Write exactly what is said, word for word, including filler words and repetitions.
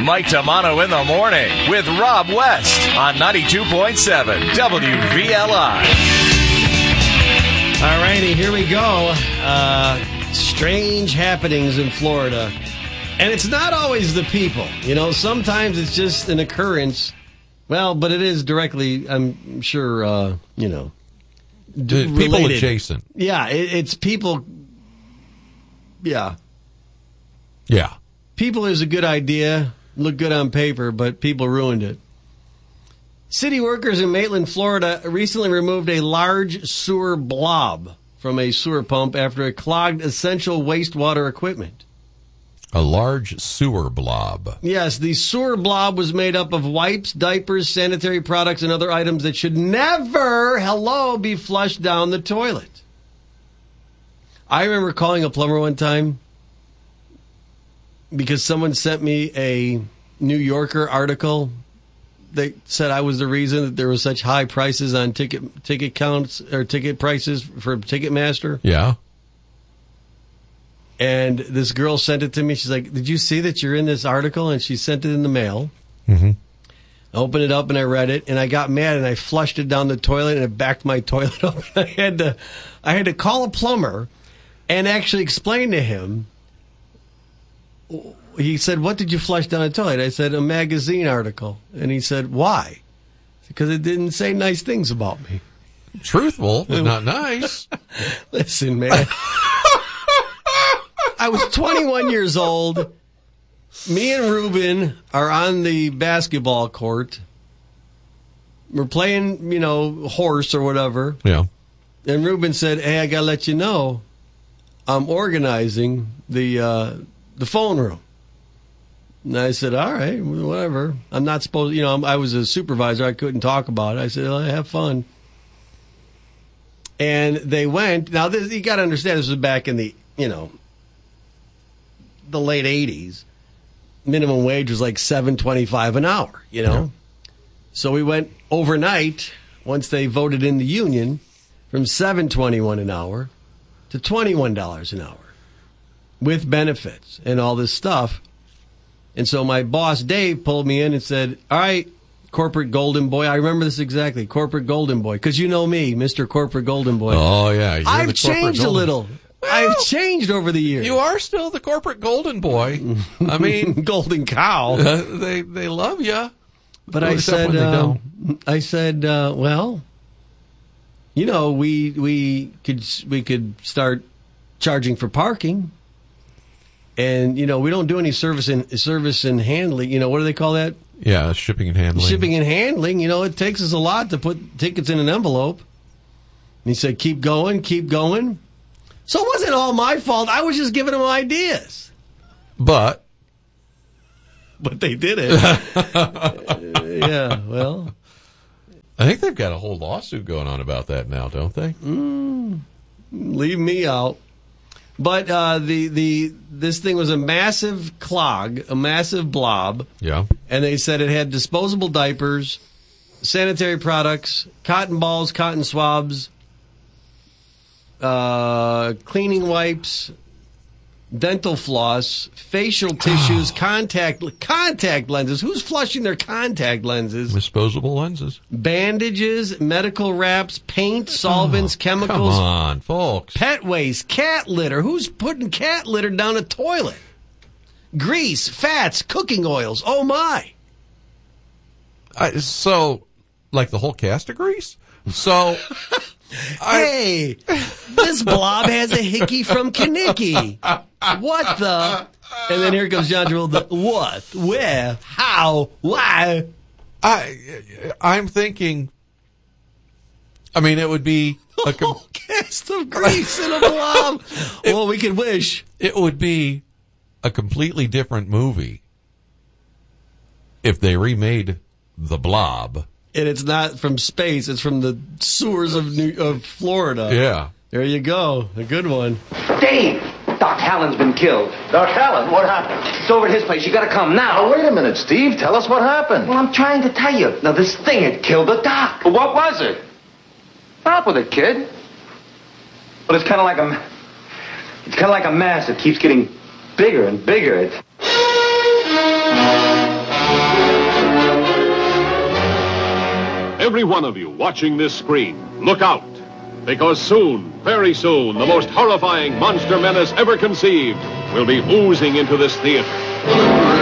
Mike Tamano in the morning with Rob West on ninety-two point seven W V L I. All righty, here we go. Uh, strange happenings in Florida. And it's not always the people. You know, sometimes it's just an occurrence. Well, but it is directly, I'm sure, uh, you know, d- people related. Adjacent. Yeah, it, it's people. Yeah. Yeah. People is a good idea, look good on paper, but people ruined it. City workers in Maitland, Florida recently removed a large sewer blob from a sewer pump after it clogged essential wastewater equipment. A large sewer blob. Yes, the sewer blob was made up of wipes, diapers, sanitary products, and other items that should never, hello, be flushed down the toilet. I remember calling a plumber one time because someone sent me a New Yorker article that said I was the reason that there were such high prices on ticket ticket counts or ticket prices for Ticketmaster. Yeah. And this girl sent it to me. She's like, did you see that you're in this article? And she sent it in the mail. Mm-hmm. I opened it up and I read it, and I got mad and I flushed it down the toilet and it backed my toilet up. I had to, I had to call a plumber and actually explain to him. He said, what did you flush down the toilet? I said, a magazine article. And he said, why? Because it didn't say nice things about me. Truthful, but not nice. Listen, man. I was twenty-one years old. Me and Ruben are on the basketball court. We're playing, you know, horse or whatever. Yeah. And Ruben said, hey, I got to let you know, I'm organizing the uh, the phone room. And I said, all right, whatever. I'm not supposed, you know, I was a supervisor. I couldn't talk about it. I said, well, have fun. And they went. Now, this, you got to understand, this was back in the, you know, the late eighties. Minimum wage was like seven twenty-five an hour, you know. Yeah. So we went overnight, once they voted in the union, from seven twenty-one an hour to twenty-one dollars an hour with benefits and all this stuff. And so my boss, Dave, pulled me in and said, all right, corporate golden boy. I remember this exactly, corporate golden boy, because you know me, Mister Corporate Golden Boy. Oh, yeah. I've changed golden. a little. Well, I've changed over the years. You are still the corporate golden boy. I mean, golden cow. Uh, they they love you. But I said, uh, I said, uh, well, you know, we we could we could start charging for parking, and you know, we don't do any service and service and handling. You know, what do they call that? Yeah, shipping and handling. Shipping and handling. You know, it takes us a lot to put tickets in an envelope. And he said, keep going, keep going. So it wasn't all my fault. I was just giving them ideas. But. But they did it. uh, yeah, well. I think they've got a whole lawsuit going on about that now, don't they? Mm, leave me out. But uh, the the this thing was a massive clog, a massive blob. Yeah. And they said it had disposable diapers, sanitary products, cotton balls, cotton swabs, Uh, cleaning wipes, dental floss, facial tissues, contact contact lenses. Who's flushing their contact lenses? Disposable lenses. Bandages, medical wraps, paint, solvents, oh, chemicals. Come on, folks. Pet waste, cat litter. Who's putting cat litter down a toilet? Grease, fats, cooking oils. Oh, my. Uh, so, like the whole cast of grease? So... Hey, this blob has a hickey from Kinnicky. What the? And then here comes John Travolta. What? Where? How? Why? I, I'm thinking, I mean, it would be a com- whole cast of grease in a blob. It, well, we could wish. It would be a completely different movie if they remade The Blob. And it's not from space. It's from the sewers of New, of Florida. Yeah. There you go. A good one. Dave! Doc Hallen's been killed. Doc Hallen? What happened? It's over at his place. You gotta come now. Oh, wait a minute, Steve. Tell us what happened. Well, I'm trying to tell you. Now, this thing had killed the doc. Well, what was it? Stop with it, kid. But it's kind of like a... It's kind of like a mass that keeps getting bigger and bigger. It's... every one of you watching this screen, look out. Because soon, very soon, the most horrifying monster menace ever conceived will be oozing into this theater.